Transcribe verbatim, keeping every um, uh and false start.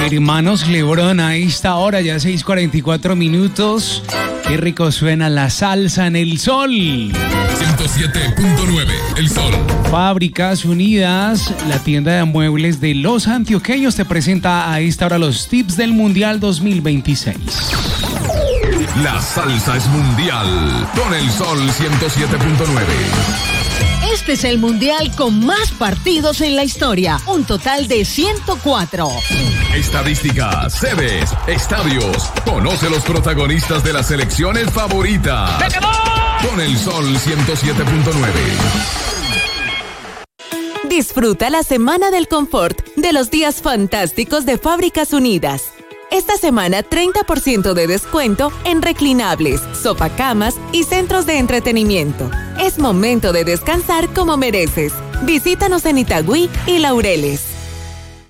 Hermanos Lebrón, a esta hora, ya seis cuarenta y cuatro minutos. Qué rico suena la salsa en El Sol. ciento siete punto nueve, El Sol. Fábricas Unidas, la tienda de muebles de los antioqueños, te presenta a esta hora los tips del Mundial dos mil veintiséis. La salsa es mundial con El Sol ciento siete punto nueve. Este es el mundial con más partidos en la historia, un total de ciento cuatro. Estadísticas, sedes, estadios. Conoce los protagonistas de las selecciones favoritas. Con El Sol ciento siete punto nueve. Disfruta la Semana del Confort de los días fantásticos de Fábricas Unidas. Esta semana treinta por ciento de descuento en reclinables, sofacamas y centros de entretenimiento. Es momento de descansar como mereces. Visítanos en Itagüí y Laureles.